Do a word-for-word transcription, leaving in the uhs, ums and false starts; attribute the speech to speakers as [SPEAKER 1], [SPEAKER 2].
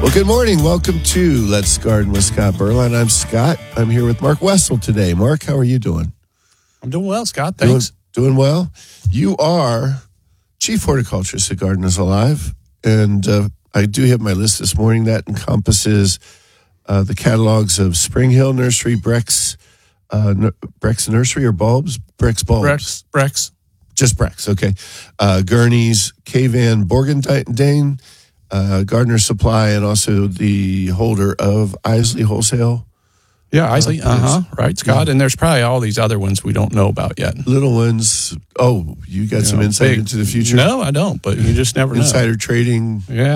[SPEAKER 1] Well, good morning. Welcome to Let's Garden with Scott Berline. I'm Scott. I'm here with Mark Wessel today. Mark, how are you doing?
[SPEAKER 2] I'm doing well, Scott. Thanks.
[SPEAKER 1] Doing, doing well. You are Chief Horticulturist at Gardeners Alive, and uh, I do have my list this morning that encompasses uh, the catalogs of Spring Hill Nursery, Brex, uh, N- Brex Nursery or Bulbs? Brex Bulbs.
[SPEAKER 2] Brex. Brex.
[SPEAKER 1] Just Brex, okay. Uh, Gurney's, K-Van, Borgendane, uh, Gardener Supply, and also the holder of Isley Wholesale.
[SPEAKER 2] Yeah, Isley. Uh huh. Right, Scott.
[SPEAKER 1] Yeah.
[SPEAKER 2] And there's probably all these other ones we don't know about yet.
[SPEAKER 1] Little ones. Oh, you got
[SPEAKER 2] You
[SPEAKER 1] some
[SPEAKER 2] know,
[SPEAKER 1] insight
[SPEAKER 2] big-
[SPEAKER 1] into the future?
[SPEAKER 2] No, I don't, but you just never know.
[SPEAKER 1] Insider trading.
[SPEAKER 2] Yeah.